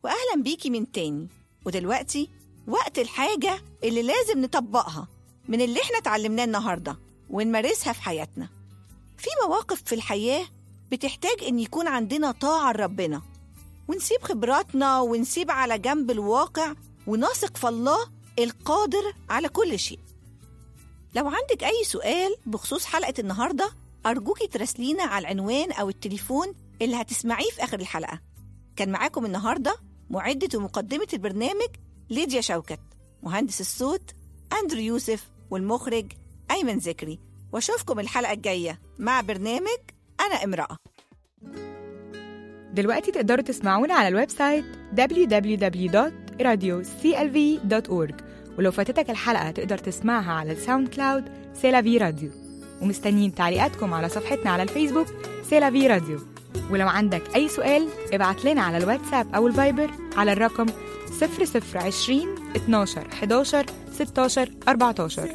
وأهلا بيكي من تاني. ودلوقتي وقت الحاجة اللي لازم نطبقها من اللي احنا اتعلمناه النهاردة ونمارسها في حياتنا. في مواقف في الحياة بتحتاج إن يكون عندنا طاعة لربنا، ونسيب خبراتنا ونسيب على جنب الواقع ونثق في الله القادر على كل شيء. لو عندك أي سؤال بخصوص حلقة النهاردة أرجوكي تراسلينا على العنوان أو التليفون اللي هتسمعيه في آخر الحلقة. كان معاكم النهاردة معدة ومقدمة البرنامج ليديا شوكت، مهندس الصوت أندرو يوسف، والمخرج أيمن ذكري. واشوفكم الحلقة الجاية مع برنامج أنا امرأة. دلوقتي تقدروا تسمعونا على الويب سايت www.radioclv.org، ولو فاتتك الحلقة تقدر تسمعها على الساوند كلاود سيلافي راديو. ومستنيين تعليقاتكم على صفحتنا على الفيسبوك سيلافي راديو. ولو عندك أي سؤال ابعت لنا على الواتساب أو الفايبر على الرقم 0020 12 11 16 14.